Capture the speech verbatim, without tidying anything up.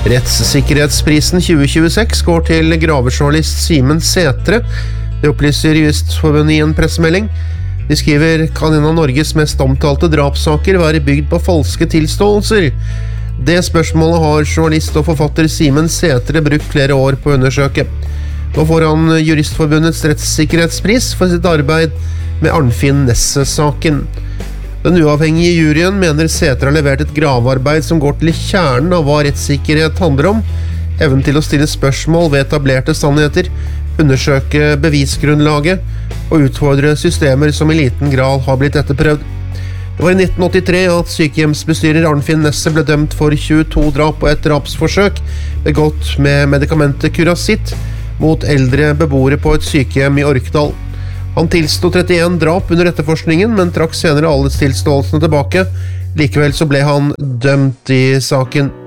Rettssikkerhetsprisen tjue tjueseks går til gravejournalist Simen Sætre. Det opplyser Juristforbundet i en pressemelding. De skriver, kan en av Norges mest omtalte drapssaker være bygd på falske tilståelser? Det spørsmålet har journalist og forfatter Simen Sætre brukt flere år på å undersøke. Nå får han Juristforbundets rettssikkerhetspris for sitt arbeid med Arnfinn Nesse-saken. Den uavhengige juryen mener Sætre har levert et gravearbeid som går til kjernen av hva rettssikkerhet handler om, evnen til å stille spørsmål ved etablerte sannheter, undersøke bevisgrunnlaget og utfordre systemer som i liten grad har blitt etterprøvd. Det var i nitten åttitre at sykehjemsbestyrer Arnfinn Nesse ble dømt for tjueto drap og et drapsforsøk, begått med medikamentet Curacit mot eldre beboere på et sykehjem i Orkdal. Han tilsto trettien drap under etterforskningen, men trakk senere alle tilståelsene tilbake. Likevel så ble han dømt i saken.